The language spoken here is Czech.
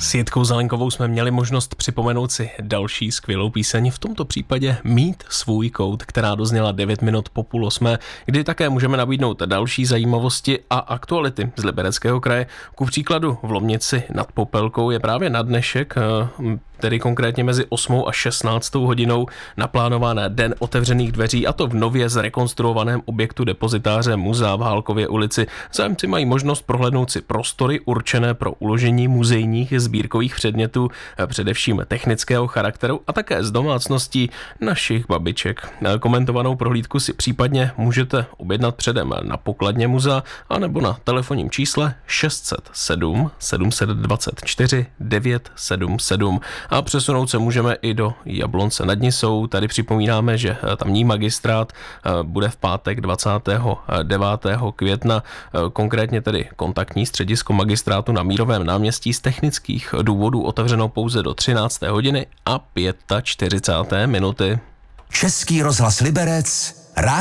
S Jitkou Zelenkovou jsme měli možnost připomenout si další skvělou píseň, v tomto případě Mít svůj kout, která dozněla 9 minut po 7:30, kdy také můžeme nabídnout další zajímavosti a aktuality z Libereckého kraje. Ku příkladu v Lomnici nad Popelkou je právě na dnešek, tedy konkrétně mezi 8 a 16 hodinou, naplánován Den otevřených dveří, a to v nově zrekonstruovaném objektu depozitáře muzea v Hálkově ulici. Zájemci mají možnost prohlédnout si prostory určené pro uložení muzejních sbírkových předmětů, především technického charakteru a také z domácností našich babiček. Komentovanou prohlídku si případně můžete objednat předem na pokladně muzea anebo na telefonním čísle 607 724 977. A přesunout se můžeme i do Jablonce nad Nisou. Tady připomínáme, že tamní magistrát bude v pátek 29. května, konkrétně tedy kontaktní středisko magistrátu na Mírovém náměstí z technických důvodů otevřeno pouze do 13. hodiny a 45 minuty. Český rozhlas Liberec